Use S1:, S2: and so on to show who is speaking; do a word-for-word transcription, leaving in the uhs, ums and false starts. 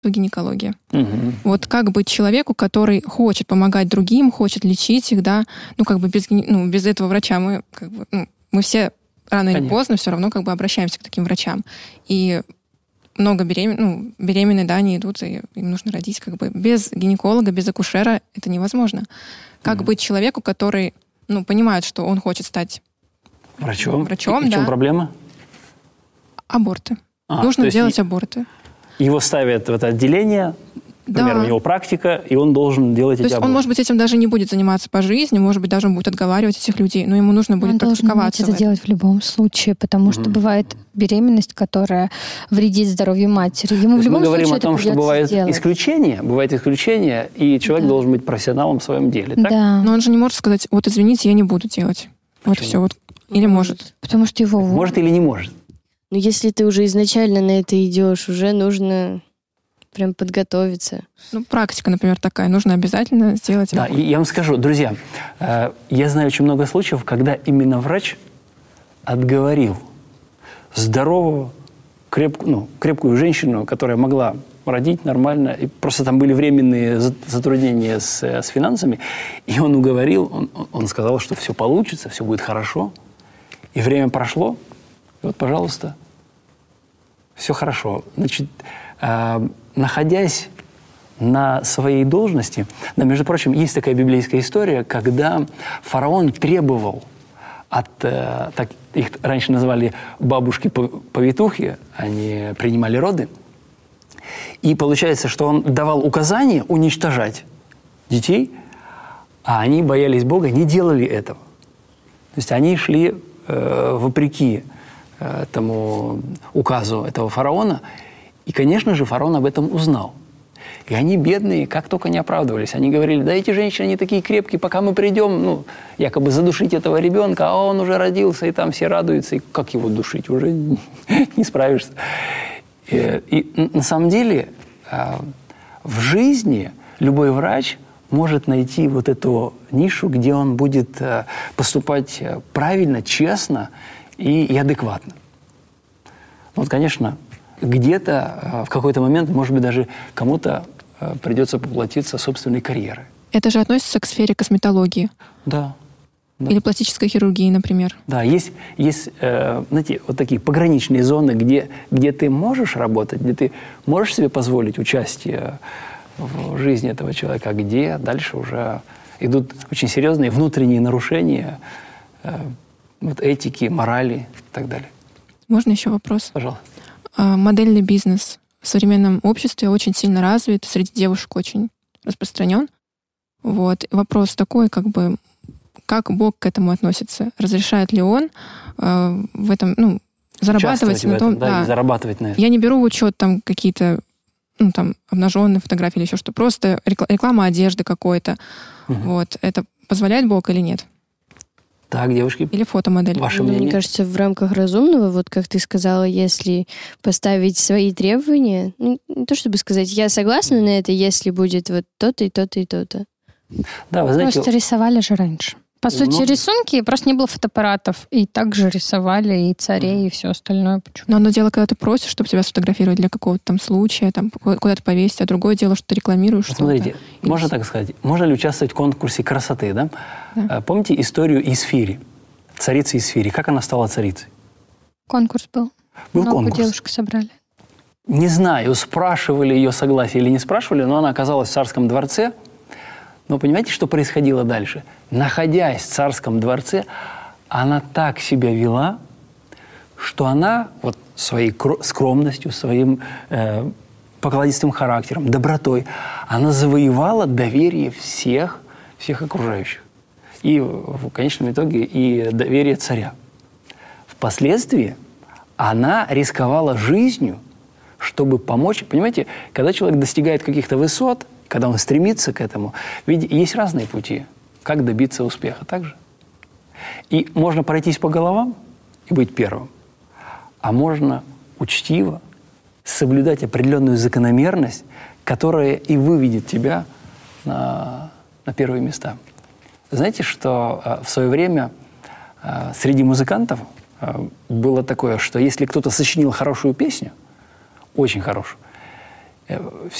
S1: гинекология.
S2: Угу.
S1: Вот как быть человеку, который хочет помогать другим, хочет лечить их, да, ну, как бы без, ну, без этого врача мы, как бы, ну, мы все рано или
S2: Конечно.
S1: поздно все равно как бы обращаемся к таким врачам. И много беремен, ну, беременные, да, они идут, и им нужно родить, как бы без гинеколога, без акушера это невозможно. Как угу. быть человеку, который, ну, понимает, что он хочет стать
S2: врачом?
S1: Врачом,
S2: и, и
S1: да.
S2: в чем проблема?
S1: Аборты.
S2: А,
S1: нужно делать
S2: и...
S1: аборты.
S2: Его ставят в это отделение, например,
S1: да.
S2: у него практика, и он должен делать
S1: То
S2: эти
S1: есть
S2: аборты.
S1: Он, может быть, этим даже не будет заниматься по жизни, может быть, даже он будет отговаривать этих людей, но ему нужно будет
S3: он
S1: практиковаться.
S3: Он должен это делать в любом случае, потому что mm-hmm. бывает беременность, которая вредит здоровью матери. Ему в любом
S2: мы говорим
S3: случае
S2: о том, что бывают
S3: сделать.
S2: исключения, бывают исключения, и человек да. должен быть профессионалом в своем деле, так?
S3: Да.
S1: Но он же не может сказать, вот извините, я не буду делать. Вот Почему? все. Вот. Или может.
S3: Потому что его...
S2: Может или не может.
S4: Но если ты уже изначально на это идешь, уже нужно прям подготовиться.
S1: Ну, практика, например, такая. Нужно обязательно сделать.
S2: Да, и я вам скажу, друзья, я знаю очень много случаев, когда именно врач отговорил здоровую, крепкую, ну, крепкую женщину, которая могла родить нормально, и просто там были временные затруднения с, с финансами, и он уговорил, он, он сказал, что все получится, все будет хорошо, и время прошло, и вот, пожалуйста, все хорошо. Значит, э, находясь на своей должности, да, между прочим, есть такая библейская история, когда фараон требовал от, э, так, их раньше называли бабушки-повитухи, они принимали роды, и получается, что он давал указание уничтожать детей, а они боялись Бога, не делали этого. То есть они шли э, вопреки э, этому указу этого фараона, и, конечно же, фараон об этом узнал. И они, бедные, как только не оправдывались. Они говорили, да эти женщины, они такие крепкие, пока мы придем, ну, якобы задушить этого ребенка, а он уже родился, и там все радуются, и как его душить, уже не справишься. И, и на самом деле в жизни любой врач может найти вот эту нишу, где он будет поступать правильно, честно и, и адекватно. Вот, конечно, где-то в какой-то момент, может быть, даже кому-то придется поплатиться собственной карьерой.
S1: Это же относится к сфере косметологии.
S2: Да. да.
S1: Или пластической хирургии, например.
S2: Да, есть, есть э, знаете, вот такие пограничные зоны, где, где ты можешь работать, где ты можешь себе позволить участие в жизни этого человека, а где дальше уже идут очень серьезные внутренние нарушения э, вот этики, морали и так далее.
S1: Можно еще вопрос?
S2: Пожалуйста.
S1: А, модельный бизнес в современном обществе очень сильно развит, среди девушек очень распространен. Вот. И вопрос такой, как бы, как Бог к этому относится? Разрешает ли Он э, в этом, ну, зарабатывать на том,
S2: этом, да,
S1: да.
S2: и зарабатывать на этом?
S1: Я не беру в учет там какие-то, ну, там, обнаженные фотографии или еще что, просто реклама одежды какой-то. Угу. Вот. Это позволяет Бог или нет?
S2: Так, девушки.
S1: Или фотомодель.
S2: Ваше
S4: ну,
S2: мнение?
S4: Мне кажется, в рамках разумного, вот как ты сказала, если поставить свои требования, ну, не то чтобы сказать, я согласна на это, если будет вот то-то и то-то и то-то.
S2: Да, вы знаете...
S3: Просто рисовали же раньше. По
S2: ну,
S3: сути, рисунки, просто не было фотоаппаратов. И также рисовали и царей, и все остальное. Почему?
S1: Но одно дело, когда ты просишь, чтобы тебя сфотографировать для какого-то там случая, там куда-то повесить, а другое дело, что ты рекламируешь что-то.
S2: Смотрите, можно так сказать, можно ли участвовать в конкурсе красоты, да? да. Помните историю Исфири, царицы Исфири? Как она стала царицей?
S3: Конкурс был.
S2: Был
S3: Много
S2: конкурс.
S3: девушек собрали.
S2: Не знаю, спрашивали ее согласие или не спрашивали, но она оказалась в царском дворце. Но понимаете, что происходило дальше? Находясь в царском дворце, она так себя вела, что она вот своей скромностью, своим э, покладистым характером, добротой, она завоевала доверие всех, всех окружающих. И в конечном итоге и доверие царя. Впоследствии она рисковала жизнью, чтобы помочь. Понимаете, когда человек достигает каких-то высот, когда он стремится к этому, ведь есть разные пути, как добиться успеха, так же? И можно пройтись по головам и быть первым, а можно учтиво соблюдать определенную закономерность, которая и выведет тебя на, на первые места. Знаете, что э, в свое время э, среди музыкантов э, было такое, что если кто-то сочинил хорошую песню, очень хорошую, э,